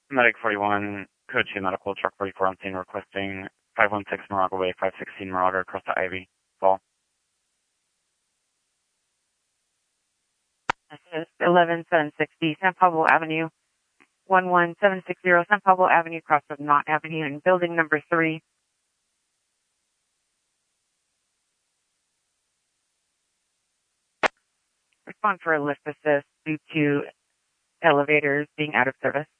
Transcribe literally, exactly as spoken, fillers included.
Medic forty-one, Code two Medical, Truck forty-four on scene requesting five one six Moraga Way, five sixteen Moraga across the Ivy. Fall. This is eleven seven sixty San Pablo Avenue, one one seven six zero San Pablo Avenue, cross with Knott Avenue in building number three. Respond for a lift assist due to elevators being out of service.